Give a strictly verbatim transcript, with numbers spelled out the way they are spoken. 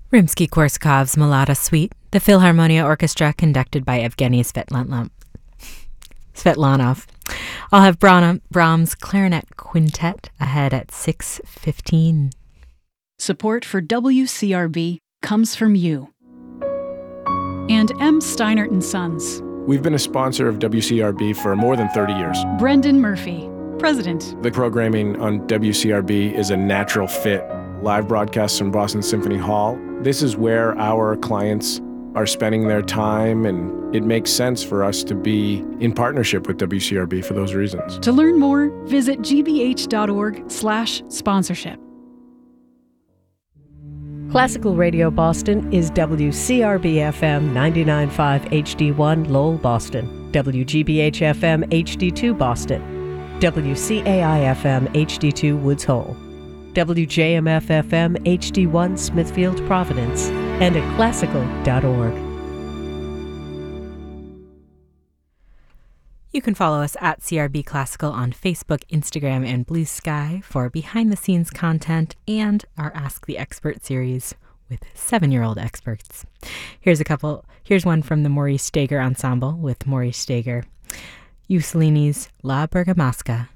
Rimsky-Korsakov's Malada Suite, the Philharmonia Orchestra conducted by Evgeny Svetlanov. Svetlanov. I'll have Brahms Clarinet Quintet ahead at six fifteen. Support for W C R B comes from you. And M. Steinert and Sons. We've been a sponsor of W C R B for more than thirty years. Brendan Murphy, President. The programming on W C R B is a natural fit. Live broadcasts from Boston Symphony Hall. This is where our clients are spending their time, and it makes sense for us to be in partnership with W C R B for those reasons. To learn more, visit gbh.org slash sponsorship. Classical Radio Boston is W C R B F M ninety-nine point five H D one Lowell, Boston, W G B H F M H D two Boston, W C A I F M H D two Woods Hole, W J M F F M H D one Smithfield, Providence, and at classical dot org. You can follow us at C R B Classical on Facebook, Instagram, and Blue Sky for behind-the-scenes content and our Ask the Expert series with seven-year-old experts. Here's a couple. Here's one from the Maurice Steger Ensemble with Maurice Steger. Mussolini's La Bergamasca.